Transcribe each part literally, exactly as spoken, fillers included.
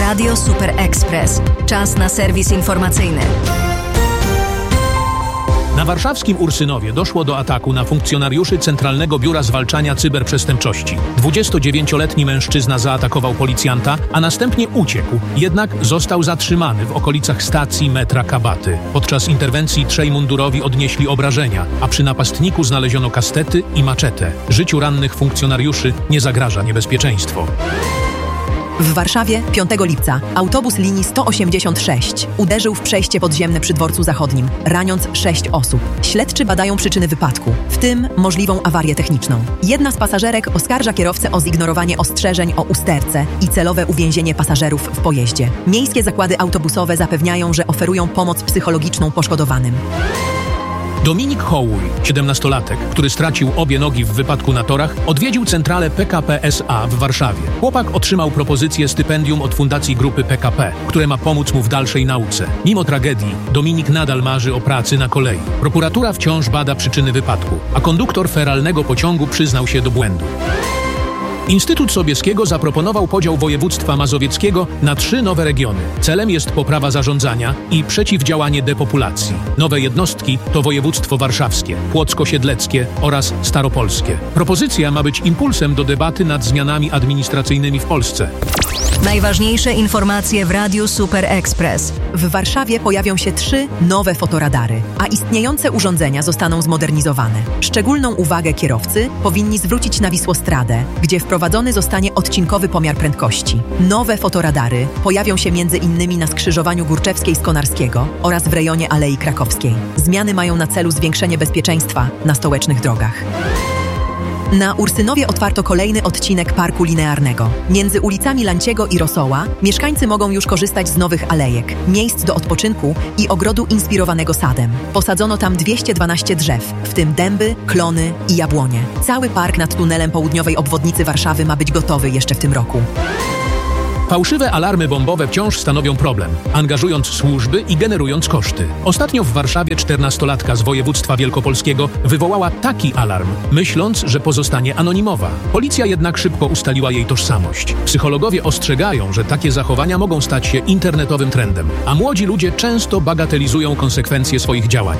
Radio Super Express. Czas na serwis informacyjny. Na warszawskim Ursynowie doszło do ataku na funkcjonariuszy Centralnego Biura Zwalczania Cyberprzestępczości. dwudziestodziewięcioletni mężczyzna zaatakował policjanta, a następnie uciekł. Jednak został zatrzymany w okolicach stacji metra Kabaty. Podczas interwencji trzej mundurowi odnieśli obrażenia, a przy napastniku znaleziono kastety i maczetę. Życiu rannych funkcjonariuszy nie zagraża niebezpieczeństwo. W Warszawie piątego lipca autobus linii sto osiemdziesiąt sześć uderzył w przejście podziemne przy Dworcu Zachodnim, raniąc sześć osób. Śledczy badają przyczyny wypadku, w tym możliwą awarię techniczną. Jedna z pasażerek oskarża kierowcę o zignorowanie ostrzeżeń o usterce i celowe uwięzienie pasażerów w pojeździe. Miejskie zakłady autobusowe zapewniają, że oferują pomoc psychologiczną poszkodowanym. Dominik Hołuj, siedemnastolatek, który stracił obie nogi w wypadku na torach, odwiedził centralę P K P S A w Warszawie. Chłopak otrzymał propozycję stypendium od Fundacji Grupy P K P, które ma pomóc mu w dalszej nauce. Mimo tragedii, Dominik nadal marzy o pracy na kolei. Prokuratura wciąż bada przyczyny wypadku, a konduktor feralnego pociągu przyznał się do błędu. Instytut Sobieskiego zaproponował podział województwa mazowieckiego na trzy nowe regiony. Celem jest poprawa zarządzania i przeciwdziałanie depopulacji. Nowe jednostki to województwo warszawskie, płocko-siedleckie oraz staropolskie. Propozycja ma być impulsem do debaty nad zmianami administracyjnymi w Polsce. Najważniejsze informacje w Radiu Super Express. W Warszawie pojawią się trzy nowe fotoradary, a istniejące urządzenia zostaną zmodernizowane. Szczególną uwagę kierowcy powinni zwrócić na Wisłostradę, gdzie wprowadzony zostanie odcinkowy pomiar prędkości. Nowe fotoradary pojawią się między innymi na skrzyżowaniu Górczewskiej z Konarskiego oraz w rejonie Alei Krakowskiej. Zmiany mają na celu zwiększenie bezpieczeństwa na stołecznych drogach. Na Ursynowie otwarto kolejny odcinek parku linearnego. Między ulicami Lanciego i Rosoła mieszkańcy mogą już korzystać z nowych alejek, miejsc do odpoczynku i ogrodu inspirowanego sadem. Posadzono tam dwieście dwanaście drzew, w tym dęby, klony i jabłonie. Cały park nad tunelem południowej obwodnicy Warszawy ma być gotowy jeszcze w tym roku. Fałszywe alarmy bombowe wciąż stanowią problem, angażując służby i generując koszty. Ostatnio w Warszawie czternastolatka z województwa wielkopolskiego wywołała taki alarm, myśląc, że pozostanie anonimowa. Policja jednak szybko ustaliła jej tożsamość. Psychologowie ostrzegają, że takie zachowania mogą stać się internetowym trendem, a młodzi ludzie często bagatelizują konsekwencje swoich działań.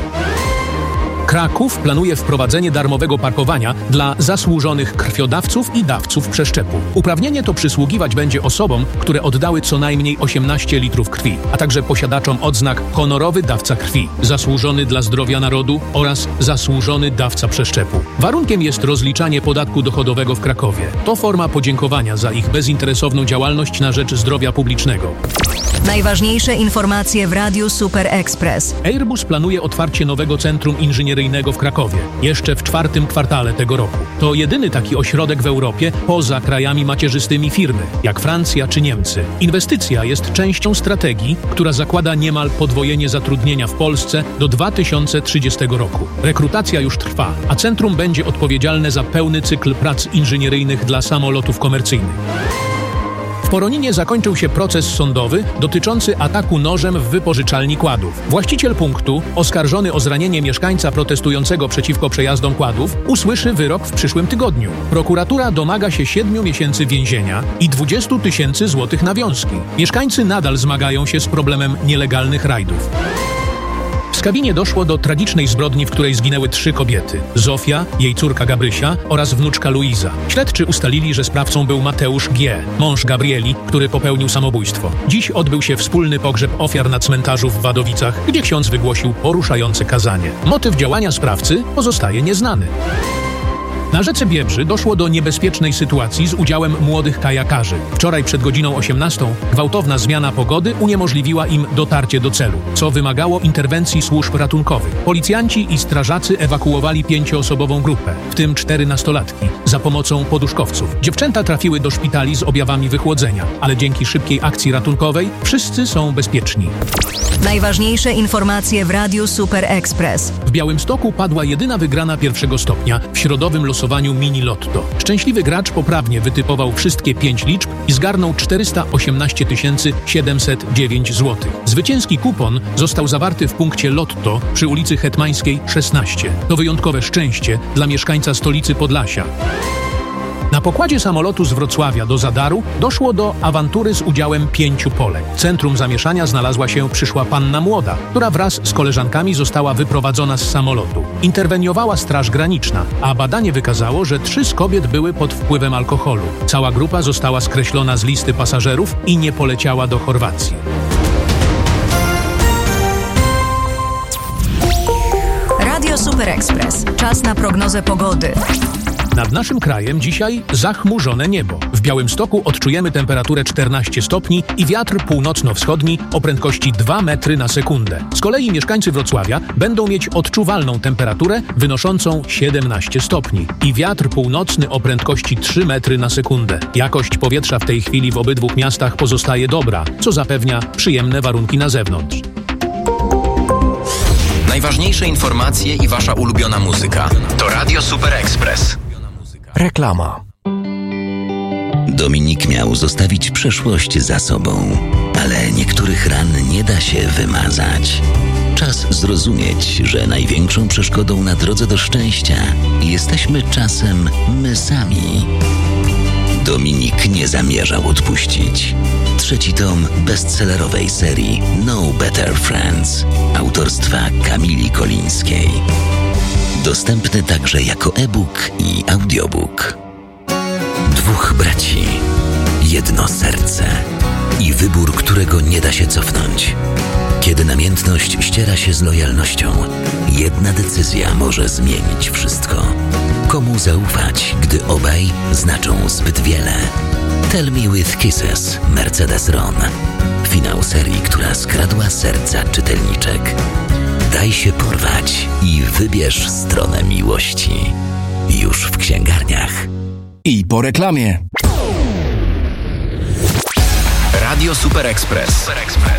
Kraków planuje wprowadzenie darmowego parkowania dla zasłużonych krwiodawców i dawców przeszczepu. Uprawnienie to przysługiwać będzie osobom, które oddały co najmniej osiemnaście litrów krwi, a także posiadaczom odznak honorowy dawca krwi, zasłużony dla zdrowia narodu oraz zasłużony dawca przeszczepu. Warunkiem jest rozliczanie podatku dochodowego w Krakowie. To forma podziękowania za ich bezinteresowną działalność na rzecz zdrowia publicznego. Najważniejsze informacje w Radiu Super Express. Airbus planuje otwarcie nowego centrum inżynieryjnego w Krakowie jeszcze w czwartym kwartale tego roku. To jedyny taki ośrodek w Europie poza krajami macierzystymi firmy, jak Francja czy Niemcy. Inwestycja jest częścią strategii, która zakłada niemal podwojenie zatrudnienia w Polsce do dwa tysiące trzydziestego roku. Rekrutacja już trwa, a centrum będzie odpowiedzialne za pełny cykl prac inżynieryjnych dla samolotów komercyjnych. W Poroninie zakończył się proces sądowy dotyczący ataku nożem w wypożyczalni kładów. Właściciel punktu, oskarżony o zranienie mieszkańca protestującego przeciwko przejazdom kładów, usłyszy wyrok w przyszłym tygodniu. Prokuratura domaga się siedmiu miesięcy więzienia i dwudziestu tysięcy złotych nawiązki. Mieszkańcy nadal zmagają się z problemem nielegalnych rajdów. W Skawinie doszło do tragicznej zbrodni, w której zginęły trzy kobiety. Zofia, jej córka Gabrysia oraz wnuczka Luiza. Śledczy ustalili, że sprawcą był Mateusz G., mąż Gabrieli, który popełnił samobójstwo. Dziś odbył się wspólny pogrzeb ofiar na cmentarzu w Wadowicach, gdzie ksiądz wygłosił poruszające kazanie. Motyw działania sprawcy pozostaje nieznany. Na rzece Biebrzy doszło do niebezpiecznej sytuacji z udziałem młodych kajakarzy. Wczoraj przed godziną osiemnastą gwałtowna zmiana pogody uniemożliwiła im dotarcie do celu, co wymagało interwencji służb ratunkowych. Policjanci i strażacy ewakuowali pięcioosobową grupę, w tym cztery nastolatki, za pomocą poduszkowców. Dziewczęta trafiły do szpitali z objawami wychłodzenia, ale dzięki szybkiej akcji ratunkowej wszyscy są bezpieczni. Najważniejsze informacje w Radiu Super Express. W Białymstoku padła jedyna wygrana pierwszego stopnia w środowym losowaniu Mini Lotto. Szczęśliwy gracz poprawnie wytypował wszystkie pięć liczb i zgarnął czterysta osiemnaście tysięcy siedemset dziewięć złotych. Zwycięski kupon został zawarty w punkcie Lotto przy ulicy Hetmańskiej szesnaście. To wyjątkowe szczęście dla mieszkańca stolicy Podlasia. Na pokładzie samolotu z Wrocławia do Zadaru doszło do awantury z udziałem pięciu Polek. W centrum zamieszania znalazła się przyszła panna młoda, która wraz z koleżankami została wyprowadzona z samolotu. Interweniowała Straż Graniczna, a badanie wykazało, że trzy z kobiet były pod wpływem alkoholu. Cała grupa została skreślona z listy pasażerów i nie poleciała do Chorwacji. Radio Super Express. Czas na prognozę pogody. Nad naszym krajem dzisiaj zachmurzone niebo. W Białymstoku odczujemy temperaturę czternaście stopni i wiatr północno-wschodni o prędkości dwa metry na sekundę. Z kolei mieszkańcy Wrocławia będą mieć odczuwalną temperaturę wynoszącą siedemnaście stopni i wiatr północny o prędkości trzy metry na sekundę. Jakość powietrza w tej chwili w obydwu miastach pozostaje dobra, co zapewnia przyjemne warunki na zewnątrz. Najważniejsze informacje i wasza ulubiona muzyka. To Radio Super Express. Reklama. Dominik miał zostawić przeszłość za sobą, ale niektórych ran nie da się wymazać. Czas zrozumieć, że największą przeszkodą na drodze do szczęścia jesteśmy czasem my sami. Dominik nie zamierzał odpuścić. Trzeci tom bestsellerowej serii No Better Friends autorstwa Kamili Kolińskiej. Dostępny także jako e-book i audiobook. Dwóch braci, jedno serce i wybór, którego nie da się cofnąć. Kiedy namiętność ściera się z lojalnością, jedna decyzja może zmienić wszystko. Komu zaufać, gdy obaj znaczą zbyt wiele? Tell Me With Kisses, Mercedes Ron. Finał serii, która skradła serca czytelniczek. Daj się porwać i wybierz stronę miłości. Już w księgarniach. I po reklamie. Radio Super Express.